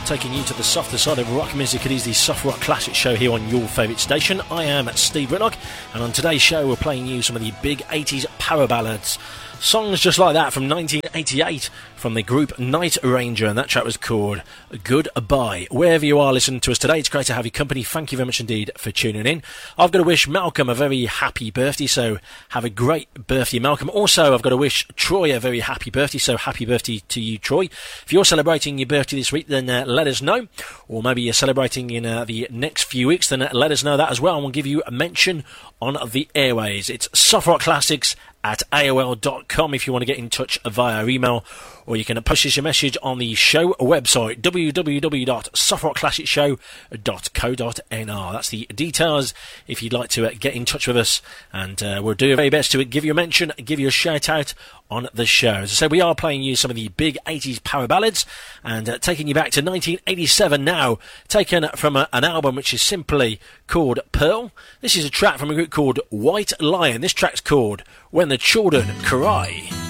taking you to the softer side of rock music. It is the Soft Rock Classic Show here on your favourite station. I am Steve Whitlock, and on today's show we're playing you some of the big 80s power ballads. Songs just like that from 1988 from the group Night Ranger, and that track was called Goodbye. Wherever you are listening to us today, it's great to have your company. Thank you very much indeed for tuning in. I've got to wish Malcolm a very happy birthday, so have a great birthday, Malcolm. Also, I've got to wish Troy a very happy birthday, so happy birthday to you, Troy. If you're celebrating your birthday this week, then let us know. Or maybe you're celebrating in the next few weeks, then let us know that as well, and we'll give you a mention on the airways. It's Soft Rock Classics at AOL.com if you want to get in touch via email, or you can post us your message on the show website, www.softrockclassicshow.co.nr. That's the details if you'd like to get in touch with us, and we'll do our very best to give you a mention, give you a shout out on the show. As I said, we are playing you some of the big 80s power ballads, and taking you back to 1987 now, taken from an album which is simply called Pearl. This is a track from a group called White Lion. This track's called When the Children Cry.